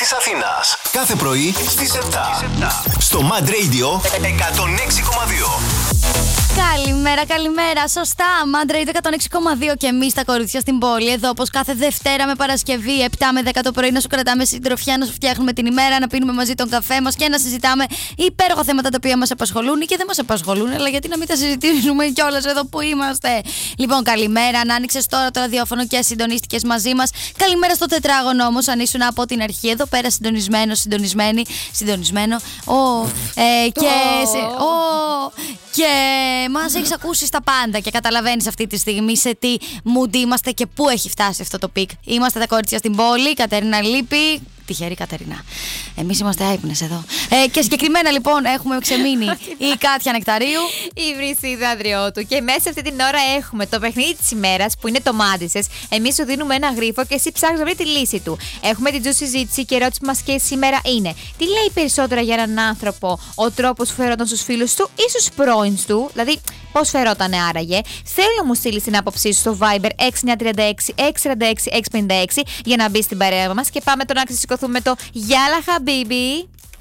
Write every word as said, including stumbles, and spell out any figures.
της Αθήνας. Κάθε πρωί στις επτά. Στο Mad Radio εκατόν έξι κόμμα δύο. Καλημέρα, καλημέρα. Σωστά. Mad Radio εκατόν έξι κόμμα δύο και εμείς τα κορίτσια στην πόλη. Εδώ, όπως κάθε Δευτέρα με Παρασκευή, επτά με δέκα το πρωί, να σου κρατάμε συντροφιά, να σου φτιάχνουμε την ημέρα, να πίνουμε μαζί τον καφέ μας και να συζητάμε υπέροχα θέματα τα οποία μας απασχολούν ή και δεν μας απασχολούν, αλλά γιατί να μην τα συζητήσουμε κιόλας εδώ που είμαστε. Λοιπόν, καλημέρα. Αν άνοιξες τώρα το ραδιόφωνο και συντονίστηκες μαζί μας, καλημέρα στο τετράγωνο όμως, αν ήσουν από την αρχή εδώ πέρα συντονισμένο, συντονισμένη, συντονισμένο. Oh, ε, και. Oh, και μας έχεις ακούσει στα πάντα και καταλαβαίνεις αυτή τη στιγμή σε τι mood είμαστε και πού έχει φτάσει αυτό το πικ. Είμαστε τα κορίτσια στην πόλη, Κατερίνα Λύπη. Τυχερή Κατερίνα. Εμείς είμαστε άϊπνες εδώ. Ε, και συγκεκριμένα λοιπόν έχουμε ξεμείνει η Κάτια Νεκταρίου, η Βρυσίδα Ανδριώτου. Και μέσα αυτή την ώρα έχουμε το παιχνίδι της ημέρας που είναι το Μάντισες. Εμείς σου δίνουμε ένα γρίφο και εσύ ψάχνεις να βρει τη λύση του. Έχουμε την τζου συζήτηση και η ερώτηση που μας και σήμερα είναι: τι λέει περισσότερα για έναν άνθρωπο ο τρόπος που φερόταν στους φίλους του ή στους πρώην του, δηλαδή πώς φερόταν άραγε. Θέλω να μου στείλεις την άποψή σου στο Viber έξι εννιά τρία έξι έξι τέσσερα έξι έξι πέντε έξι για να μπει στην παρέα μας και πάμε τώρα να ξεσηκωθούμε το Γιάλα Χαμπίμπι.